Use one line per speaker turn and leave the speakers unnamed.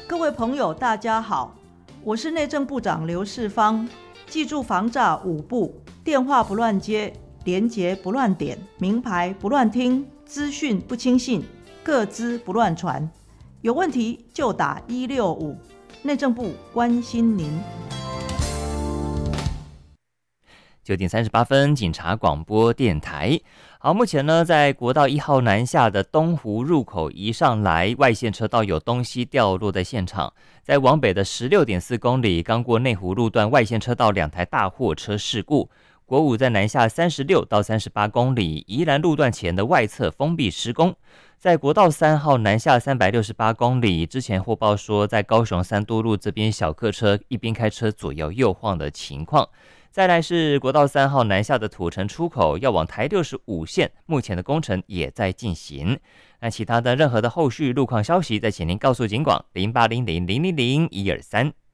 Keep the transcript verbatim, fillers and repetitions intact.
各位朋友大家好，我是内政部长刘世芳。记住防诈五不：电话不乱接，连结不乱点，名牌不乱听，资讯不轻信，个资不乱传。有问题就打一六五，内政部关心您。
九点三十八分，警察广播电台。好，目前呢，在国道一号南下的东湖入口一上来，外线车道有东西掉落在现场。在往北的十六点四公里，刚过内湖路段外线车道两台大货车事故。国五在南下三十六到三十八公里，宜兰路段前的外侧封闭施工。在国道三号南下三百六十八公里，之前获报说在高雄三都路这边小客车一边开车左摇右晃的情况。再来是国道三号南下的土城出口要往台六十五线，目前的工程也在进行。那其他的任何的后续路况消息，再请您告诉警广零八零零零零零一二三。